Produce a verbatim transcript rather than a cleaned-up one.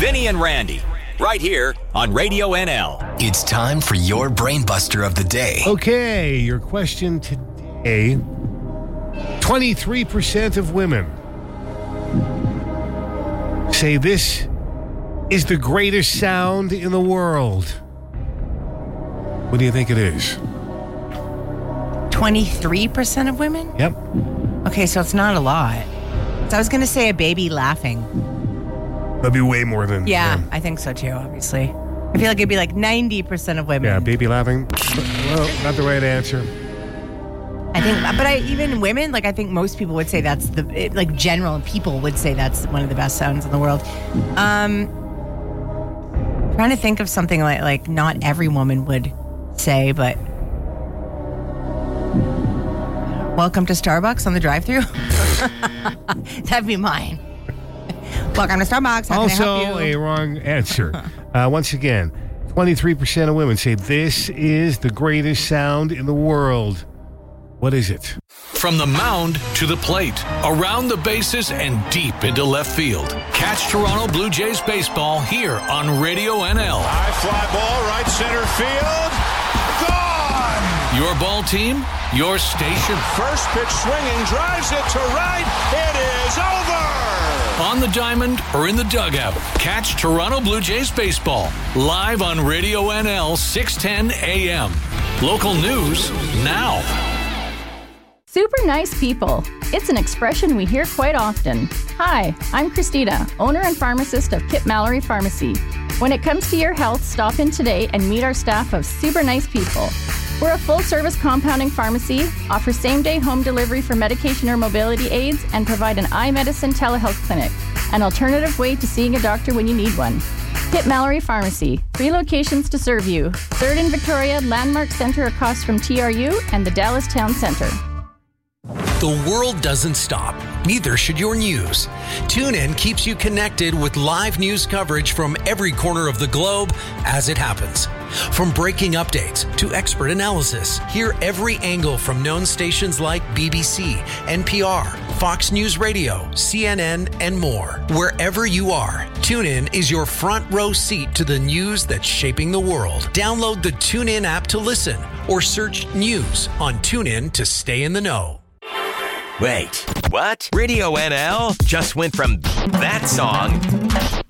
Vinny and Randy, right here on Radio N L. It's time for your Brainbuster of the day. Okay, your question today. twenty-three percent of women say this is the greatest sound in the world. What do you think it is? twenty-three percent of women? Yep. Okay, so it's not a lot. So I was going to say a baby laughing. That'd be way more than... Yeah, than, I think so too, obviously. I feel like it'd be like ninety percent of women. Yeah, baby laughing. Well, not the right answer. I think, but I even women, like I think most people would say that's the, it, like general people would say that's one of the best sounds in the world. Um, trying to think of something like, like not every woman would say, but welcome to Starbucks on the drive-thru. That'd be mine. Welcome to Starbucks. How also, can I help you? a wrong answer. uh, once again, twenty-three percent of women say this is the greatest sound in the world. What is it? From the mound to the plate, around the bases and deep into left field. Catch Toronto Blue Jays baseball here on Radio N L. High fly ball, right center field. Gone! Your ball team, your station. First pitch swinging, drives it to right. It is over! On the diamond or in the dugout, catch Toronto Blue Jays baseball live on Radio N L six ten A M. Local news now. Super nice people. It's an expression we hear quite often. Hi, I'm Christina, owner and pharmacist of Kip Mallory Pharmacy. When it comes to your health, stop in today and meet our staff of super nice people. We're a full-service compounding pharmacy, offer same-day home delivery for medication or mobility aids, and provide an eye medicine telehealth clinic, an alternative way to seeing a doctor when you need one. Kip Mallory Pharmacy, three locations to serve you. Third in Victoria, Landmark Center across from T R U, and the Dallas Town Center. The world doesn't stop. Neither should your news. TuneIn keeps you connected with live news coverage from every corner of the globe as it happens. From breaking updates to expert analysis, hear every angle from known stations like B B C, N P R, Fox News Radio, C N N, and more. Wherever you are, TuneIn is your front row seat to the news that's shaping the world. Download the TuneIn app to listen or search news on TuneIn to stay in the know. Wait, what? Radio N L just went from that song